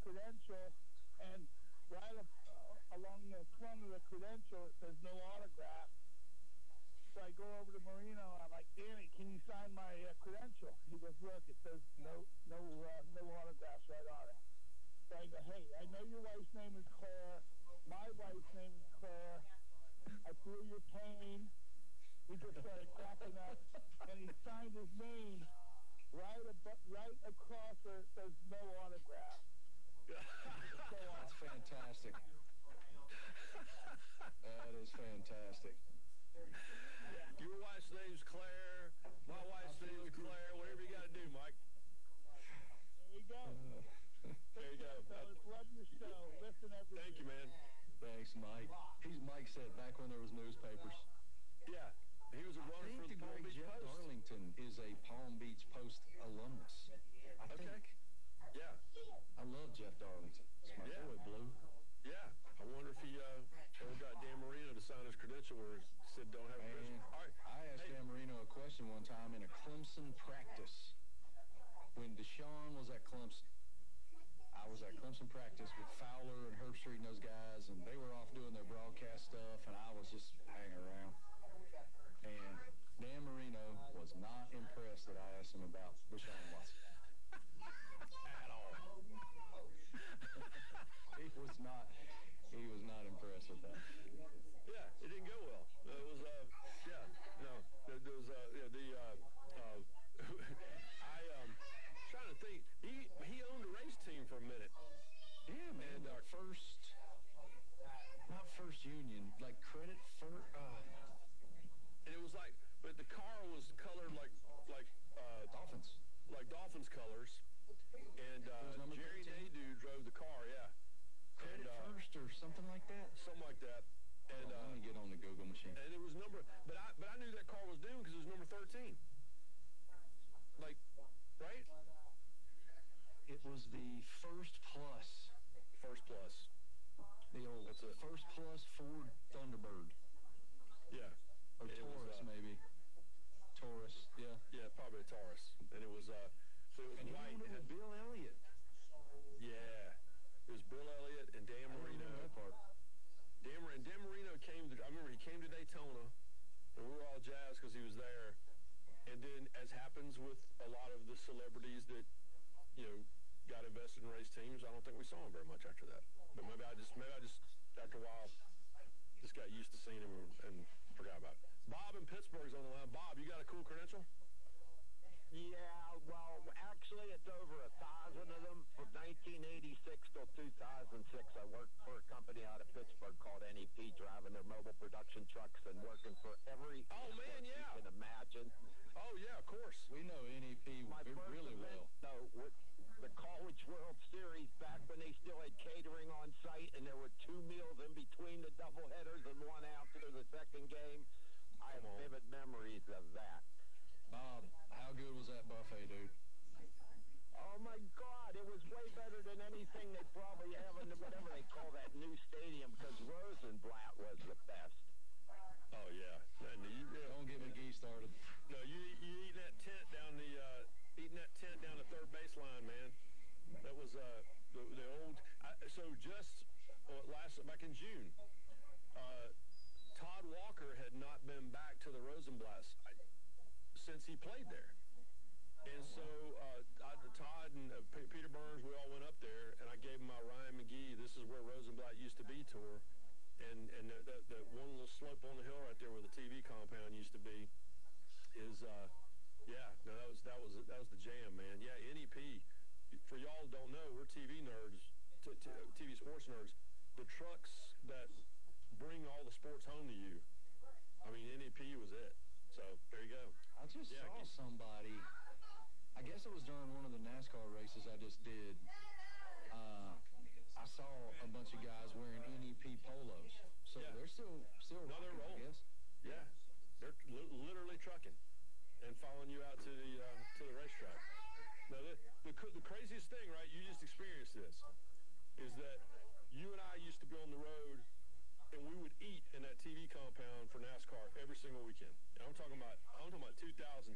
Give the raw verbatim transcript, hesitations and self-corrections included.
credential, and right up, uh, along the front of the credential it says no autograph. So I go over to Marino and I'm like, Danny, can you sign my uh, credential? He goes, look, it says no, no, uh, no autographs right on it. So I go, hey, I know your wife's name is Claire. My wife's name is Claire. I feel your pain. He just started cracking up, and he signed his name right ab- right across where it says no autograph. So that's fantastic. That is fantastic. Yeah. Your wife's name's Claire. My wife's name's Claire. Whatever you got to do, Mike. There you go. Uh, there you go. Fellas, love your show. Listen every Thank week. you, man. Thanks, Mike. He's Mike said back when there was newspapers. Yeah. He was a I runner think for the the Palm great Beach Jeff Post. Darlington is a Palm Beach Post alumnus. I Okay. think. Yeah. I love Jeff Darlington. It's my Yeah. boy, Blue. Yeah. I wonder if he uh, ever got Dan Marino to sign his credential where he said don't have a Man, credential. All right. I asked Hey. Dan Marino a question one time in a Clemson practice. When Deshaun was at Clemson, I was at Clemson practice with Fowler and Herbstreit and those guys, and they were off doing their broadcast stuff, and I was just hanging around. And Dan Marino was not impressed that I asked him about Deshaun Watson. At all. He was not, he was not impressed with that. Yeah, it didn't go well. It was, uh, yeah, no, there, there was, uh, yeah, the, uh, uh, I, um, trying to think, he, he owned a race team for a minute. Yeah, man. And, the uh, first, not First Union, like Credit First, uh, And it was like, but the car was colored like, like, uh, Dolphins. like Dolphins colors. And, It was uh, number Jerry thirteen. Nadeau drove the car, yeah. Credit And, uh, First or something like that. something like that. And, Hold on, uh, let me get on the Google machine. and it was number, but I, but I knew that car was doomed because it was number thirteen. Like, right? It was the First Plus. First plus. The old That's it. First Plus Ford Thunderbird. Yeah. Or It was, Taurus, uh, maybe. Taurus, yeah. Yeah, probably a Taurus. And it was, uh, so it was And he white. owned It it had, with Bill Elliott. yeah. It was Bill Elliott and Dan I don't Marino. remember that part. Dan, Mar- and Dan Marino came to, I remember he came to Daytona, and we were all jazzed because he was there. And then, as happens with a lot of the celebrities that, you know, got invested in race teams, I don't think we saw him very much after that. But maybe I just, maybe I just, after a while, just got used to seeing him and, and forgot about it. Bob in Pittsburgh's on the line. Bob, you got a cool credential? Yeah, well, actually, it's over a thousand of them. From nineteen eighty-six till two thousand six, I worked for a company out of Pittsburgh called N E P, driving their mobile production trucks and working for every Oh, man, sport yeah. you can imagine. Oh, yeah, of course. We know N E P My v- first really event, well. though, with the College World Series, back when they still had catering on site and there were two meals in between the doubleheaders and one after the second game. I have Come on. vivid memories of that. Bob, how good was that buffet, dude? Oh my God, it was way better than anything they probably have in the, whatever they call that new stadium, because Rosenblatt was the best. Oh, yeah. And you, yeah. Don't get McGee started. No, you you eating that tent down the uh, eating that tent down the third baseline, man. That was uh the, the old. I, so just uh, last back in June, uh, Todd Walker had not been back to the Rosenblatt I, since he played there, and so uh, I, Todd and uh, P- Peter Burns, we all went up there, and I gave him my Ryan McGee. This is where Rosenblatt used to be tour. And and the, the, the one little slope on the hill right there where the T V compound used to be is uh yeah no that was that was that was the jam, man. Yeah, N E P, for y'all who don't know, we're T V nerds, t- t- T V sports nerds. The trucks that bring all the sports home to you, I mean, N E P was it. So there you go. I just Yeah, saw get- somebody, I guess it was during one of the NASCAR races I just did. Uh, I saw a bunch of guys wearing N E P polos. So Yeah. they're still still No, they're rocking, I rolling. guess. Yeah, they're li- literally trucking and following you out to the uh, to the racetrack. Now, the, the cr- the craziest thing, right? You just experienced this, is that you and I used to be on the road, and we would eat in that T V compound for NASCAR every single weekend. And I'm talking about I'm talking about two thousand